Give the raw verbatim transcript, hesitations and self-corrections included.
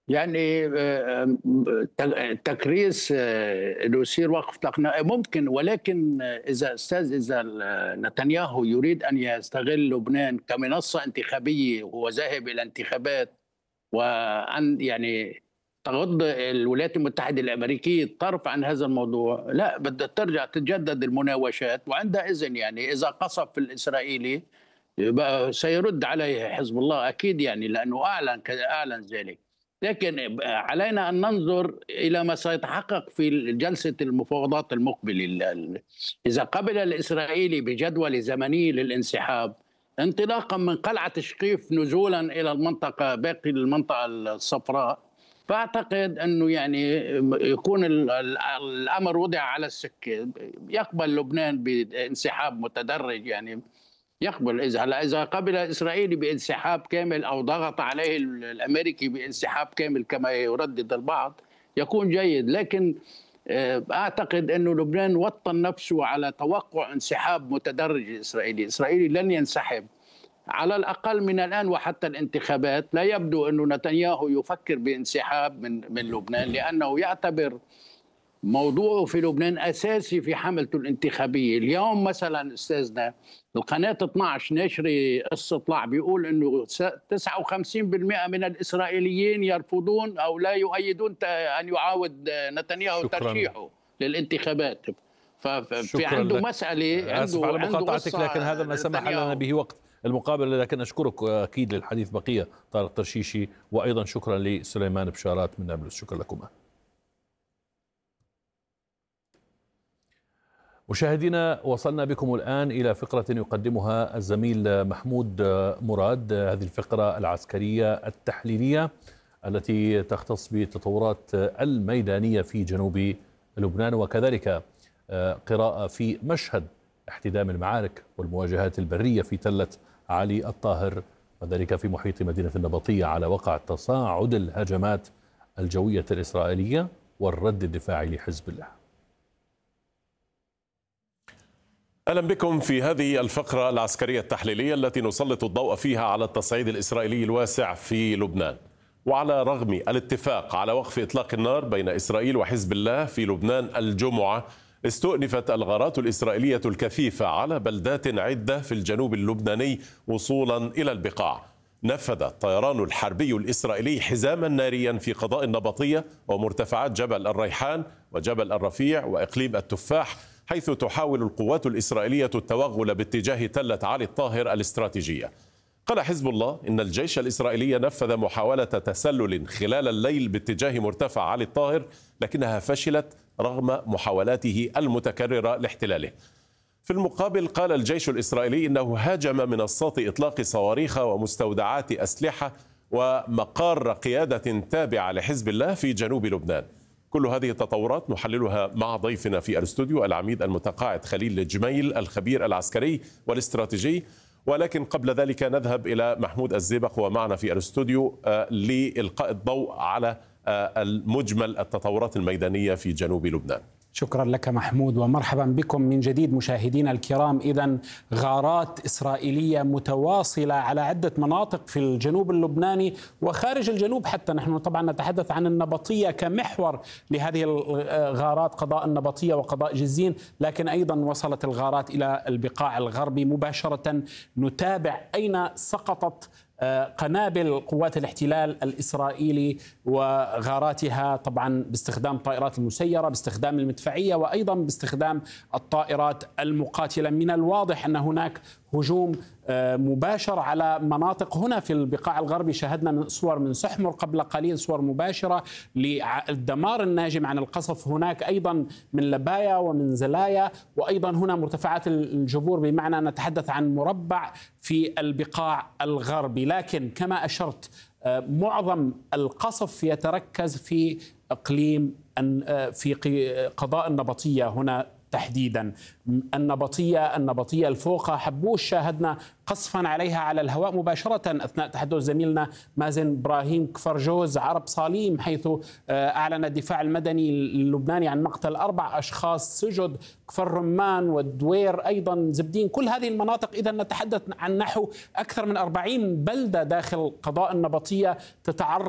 يعني آه، ت- تكريس آه، انه يصير وقف اقناعي ممكن، ولكن آه، اذا استاذ اذا ال- نتنياهو يريد ان يستغل لبنان كمنصه انتخابيه وهو ذاهب الى انتخابات، وان يعني تغض الولايات المتحده الامريكيه الطرف عن هذا الموضوع، لا بدها ترجع تتجدد المناوشات، وعندئذ يعني اذا قصف في الاسرائيلي يبقى سيرد عليه حزب الله اكيد، يعني لانه اعلن كذا اعلن ذلك. لكن علينا ان ننظر الى ما سيتحقق في جلسه المفاوضات المقبله. اذا قبل الاسرائيلي بجدول زمني للانسحاب انطلاقا من قلعه شقيف نزولا الى المنطقه باقي المنطقه الصفراء، فاعتقد انه يعني يكون ال- ال- الامر وضع على السكه، يقبل لبنان بانسحاب متدرج، يعني يقبل اذا هلا اذا قبل الاسرائيلي بانسحاب كامل او ضغط عليه الامريكي بانسحاب كامل كما يردد البعض يكون جيد. لكن آه، اعتقد انه لبنان وطن نفسه على توقع انسحاب متدرج الاسرائيلي، الاسرائيلي لن ينسحب على الاقل من الان وحتى الانتخابات. لا يبدو انه نتنياهو يفكر بانسحاب من من لبنان، لانه يعتبر موضوعه في لبنان أساسي في حملته الانتخابية. اليوم مثلا أستاذنا القناة اثنعش ناشرة استطلاع بيقول أنه تسعة وخمسين بالمئة من الإسرائيليين يرفضون أو لا يؤيدون أن يعاود نتنياهو شكرا. ترشيحه للانتخابات. ففي شكرا عنده لك. مسألة، آسف عنده على عنده مقاطعتك، لكن قصة هذا ما سمح لنا نتنياهو. به وقت المقابلة، لكن أشكرك أكيد للحديث بقية طارق ترشيشي، وأيضا شكرا لسليمان بشارات من نابلس. شكرا لكما. مشاهدينا، وصلنا بكم الآن إلى فقرة يقدمها الزميل محمود مراد، هذه الفقرة العسكرية التحليلية التي تختص بالتطورات الميدانية في جنوب لبنان، وكذلك قراءة في مشهد احتدام المعارك والمواجهات البرية في تلة علي الطاهر، وذلك في محيط مدينة النبطية على وقع تصاعد الهجمات الجوية الإسرائيلية والرد الدفاعي لحزب الله. أهلا بكم في هذه الفقرة العسكرية التحليلية التي نسلط الضوء فيها على التصعيد الإسرائيلي الواسع في لبنان. وعلى رغم الاتفاق على وقف إطلاق النار بين إسرائيل وحزب الله في لبنان الجمعة، استؤنفت الغارات الإسرائيلية الكثيفة على بلدات عدة في الجنوب اللبناني وصولا إلى البقاع. نفذ الطيران الحربي الإسرائيلي حزاما ناريا في قضاء النبطية ومرتفعات جبل الريحان وجبل الرفيع وإقليم التفاح، حيث تحاول القوات الإسرائيلية التوغل باتجاه تلة علي الطاهر الاستراتيجية. قال حزب الله إن الجيش الإسرائيلي نفذ محاولة تسلل خلال الليل باتجاه مرتفع علي الطاهر، لكنها فشلت رغم محاولاته المتكررة لاحتلاله. في المقابل قال الجيش الإسرائيلي إنه هاجم منصات إطلاق صواريخ ومستودعات أسلحة ومقار قيادة تابعة لحزب الله في جنوب لبنان. كل هذه التطورات نحللها مع ضيفنا في الاستوديو العميد المتقاعد خليل الجميل، الخبير العسكري والاستراتيجي. ولكن قبل ذلك نذهب إلى محمود الزيبق ومعنا في الاستوديو لإلقاء الضوء على المجمل التطورات الميدانية في جنوب لبنان. شكرا لك محمود، ومرحبا بكم من جديد مشاهدينا الكرام. إذن غارات إسرائيلية متواصلة على عدة مناطق في الجنوب اللبناني وخارج الجنوب، حتى نحن طبعا نتحدث عن النبطية كمحور لهذه الغارات، قضاء النبطية وقضاء جزين، لكن أيضا وصلت الغارات إلى البقاع الغربي مباشرة. نتابع أين سقطت قنابل قوات الاحتلال الإسرائيلي وغاراتها، طبعا باستخدام الطائرات المسيرة، باستخدام المدفعية، وأيضا باستخدام الطائرات المقاتلة. من الواضح أن هناك هجوم مباشر على مناطق هنا في البقاع الغربي. شاهدنا من صور من سحمر قبل قليل، صور مباشرة للدمار الناجم عن القصف هناك، أيضا من لبايا ومن زلايا، وأيضا هنا مرتفعات الجبور، بمعنى نتحدث عن مربع في البقاع الغربي. لكن كما أشرت معظم القصف يتركز في إقليم في قضاء النبطية هنا تحديدا. النبطية النبطية الفوقة حبوش، شاهدنا قصفا عليها على الهواء مباشرة أثناء تحدث زميلنا مازن إبراهيم كفرجوز عرب صاليم، حيث أعلن الدفاع المدني اللبناني عن مقتل أربع أشخاص، سجد، كفر رمان والدوير، أيضا زبدين، كل هذه المناطق. إذا نتحدث عن نحو أكثر من أربعين بلدة داخل قضاء النبطية تتعرض